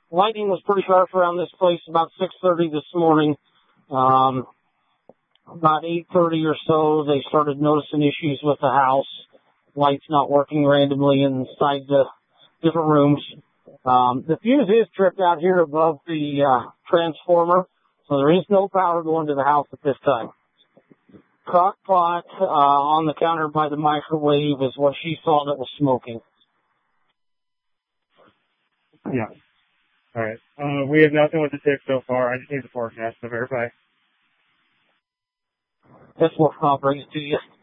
lightning was pretty sharp around this place about 6:30 this morning. About 8:30 or so, they started noticing issues with the house. Lights not working randomly inside the different rooms. The fuse is tripped out here above the transformer, so there is no power going to the house at this time. Crock pot on the counter by the microwave is what she saw that was smoking. Yeah. All right. We have nothing with the tip so far. I just need the forecast to verify. That's what I'll bring it to you.